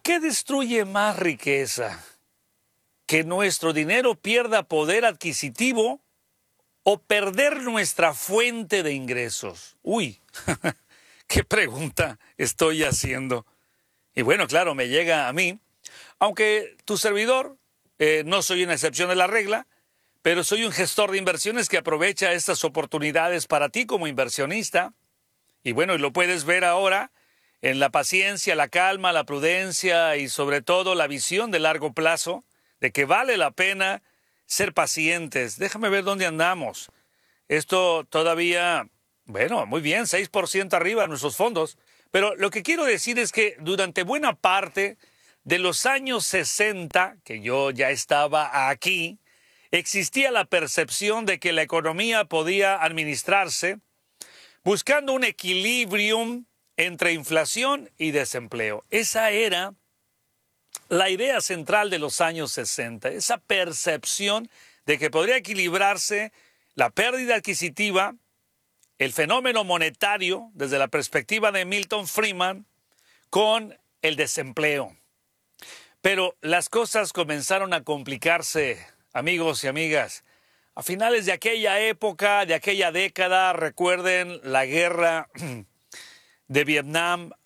¿Qué destruye más riqueza? ¿Que nuestro dinero pierda poder adquisitivo o perder nuestra fuente de ingresos? Uy, qué pregunta estoy haciendo. Y bueno, claro, me llega a mí, aunque tu servidor, no soy una excepción de la regla, pero soy un gestor de inversiones que aprovecha estas oportunidades para ti como inversionista. Y bueno, y lo puedes ver ahora en la paciencia, la calma, la prudencia y sobre todo la visión de largo plazo, de que vale la pena ser pacientes. Déjame ver dónde andamos. Esto todavía, bueno, muy bien, 6% arriba de nuestros fondos. Pero lo que quiero decir es que durante buena parte de los años 60, que yo ya estaba aquí, existía la percepción de que la economía podía administrarse buscando un equilibrium entre inflación y desempleo. Esa era la idea central de los años 60, esa percepción de que podría equilibrarse la pérdida adquisitiva, el fenómeno monetario desde la perspectiva de Milton Friedman, con el desempleo. Pero las cosas comenzaron a complicarse, amigos y amigas. A finales de aquella época, de aquella década, recuerden la guerra de Vietnam,